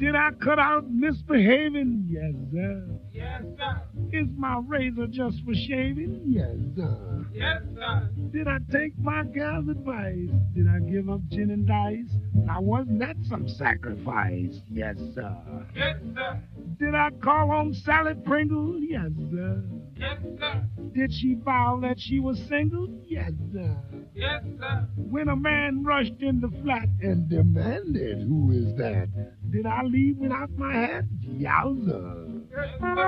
Did I cut out misbehaving? Yes, sir. Yes, sir. Is my razor just for shaving? Yes, sir. Yes, sir. Did I take my gal's advice? Did I give up gin and dice? Now, wasn't that some sacrifice? Yes, sir. Yes, sir. Did I call on Sally Pringle? Yes, sir. Yes, sir. Did she vow that she was single? Yes, sir. Yes, sir. When a man rushed in the flat and demanded, who is that? Did I leave without my hat? Yowza. Yes, sir.